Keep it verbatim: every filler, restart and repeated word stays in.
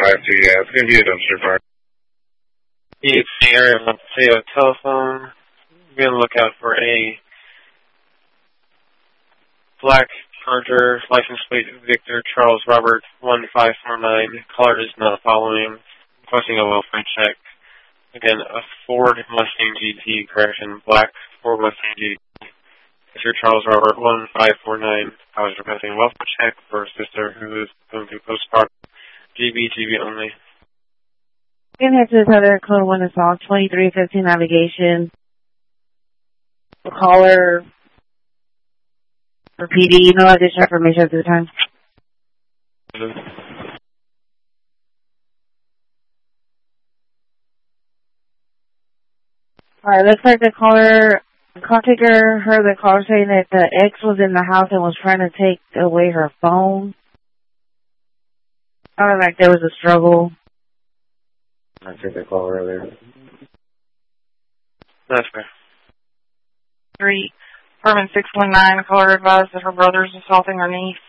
five two, yeah, it's going to be a dumpster fire. It's the area of Monteo telephone. Be on the lookout for a black Charger, license plate Victor Charles Robert one five four nine. Caller is not following. Requesting a welfare check. Again, a Ford Mustang G T, correction, black Ford Mustang G T. Mister Charles Robert one five four nine. I was requesting a welfare check for a sister who is going to postpartum. G B, G B only. You can head to the other code one assault, twenty-three fifteen navigation. The caller for P D, no additional information at this time. Alright, looks like the caller, the call taker heard the caller saying that the ex was in the house and was trying to take away her phone. Sounded like there was a struggle. I took the call earlier. That's fair. Three, Department six one nine, caller advised that her brother is assaulting her niece.